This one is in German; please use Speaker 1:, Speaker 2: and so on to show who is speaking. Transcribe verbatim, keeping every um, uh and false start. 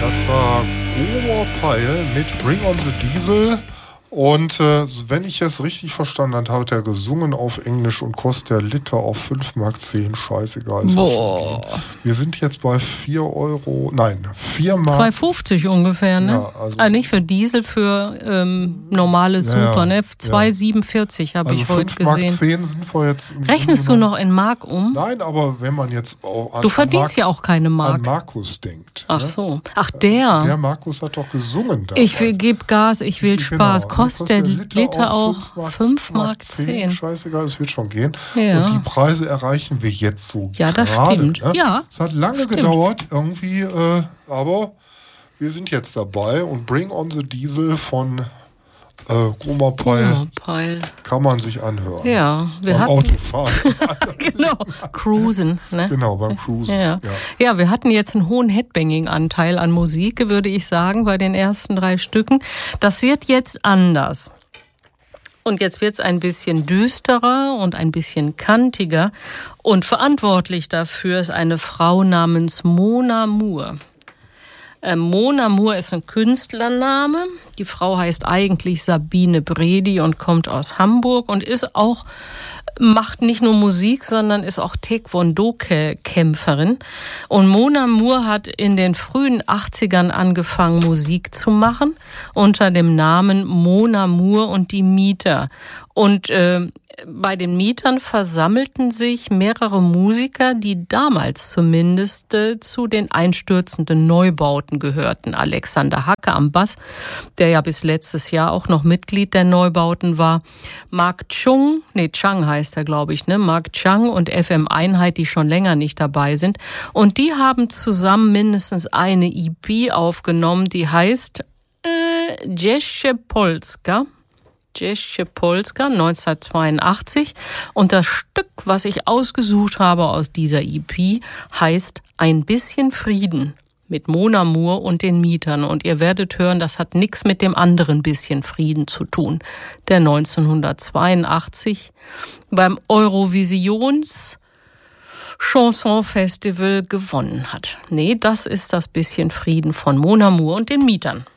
Speaker 1: Das war Goma Pyle mit Bring on the Diesel. Und äh, wenn ich es richtig verstanden habe, hat er gesungen auf Englisch und kostet der Liter auf fünf Mark zehn. Scheißegal.
Speaker 2: Boah.
Speaker 1: Wir sind jetzt bei vier Euro, nein, vier Mark.
Speaker 2: zwei fünfzig ungefähr, ne?
Speaker 1: Ja, also,
Speaker 2: also nicht für Diesel, für ähm, normales
Speaker 1: ja,
Speaker 2: Super, ne? zwei
Speaker 1: ja.
Speaker 2: siebenundvierzig habe
Speaker 1: also
Speaker 2: ich heute gesehen.
Speaker 1: fünf Mark zehn sind wir jetzt. Im
Speaker 2: Rechnest du noch in Mark um?
Speaker 1: Nein, aber wenn man jetzt auch an,
Speaker 2: du verdienst
Speaker 1: an Mark,
Speaker 2: ja auch keine Mark.
Speaker 1: an Markus denkt.
Speaker 2: Ach
Speaker 1: ne?
Speaker 2: so. Ach, der.
Speaker 1: Der Markus hat doch gesungen damals.
Speaker 2: Ich will, geb Gas, ich will Spaß.
Speaker 1: Genau.
Speaker 2: Kostet der Liter, Liter auch fünf Mark zehn.
Speaker 1: Scheißegal, das wird schon gehen.
Speaker 2: Ja.
Speaker 1: Und die Preise erreichen wir jetzt so
Speaker 2: Ja, das
Speaker 1: gerade,
Speaker 2: stimmt.
Speaker 1: Ne?
Speaker 2: Ja,
Speaker 1: es hat lange
Speaker 2: stimmt.
Speaker 1: gedauert, irgendwie, äh, aber wir sind jetzt dabei und Bring on the Diesel von äh, Goma Pyle kann man sich anhören.
Speaker 2: Ja, wir
Speaker 1: beim
Speaker 2: hatten
Speaker 1: Autofahren.
Speaker 2: genau, Cruisen. Ne?
Speaker 1: Genau, beim Cruisen.
Speaker 2: Ja.
Speaker 1: Ja.
Speaker 2: ja, wir hatten jetzt einen hohen Headbanging-Anteil an Musik, würde ich sagen, bei den ersten drei Stücken. Das wird jetzt anders. Und jetzt wird's ein bisschen düsterer und ein bisschen kantiger. Und verantwortlich dafür ist eine Frau namens Mona Moore. Äh, Mona Moore ist ein Künstlername. Die Frau heißt eigentlich Sabine Bredi und kommt aus Hamburg und ist auch, macht nicht nur Musik, sondern ist auch Taekwondo-Kämpferin. Und Mona Moore hat in den frühen achtzigern angefangen, Musik zu machen, unter dem Namen Mona Moore und die Mieter. Und äh, bei den Mietern versammelten sich mehrere Musiker, die damals zumindest äh, zu den einstürzenden Neubauten gehörten. Alexander Hacke am Bass, der ja bis letztes Jahr auch noch Mitglied der Neubauten war. Mark Chung, nee, Chang heißt er, glaube ich, ne? Mark Chang und F M Einheit, die schon länger nicht dabei sind. Und die haben zusammen mindestens eine E P aufgenommen, die heißt äh, Jesze Polska. Jesze Polska, neunzehnhundertzweiundachtzig. Und das Stück, was ich ausgesucht habe aus dieser E P, heißt Ein bisschen Frieden mit Mona Moore und den Mietern. Und ihr werdet hören, das hat nichts mit dem anderen bisschen Frieden zu tun, der neunzehnhundertzweiundachtzig beim Eurovisions Chanson Festival gewonnen hat. Nee, das ist das bisschen Frieden von Mona Moore und den Mietern.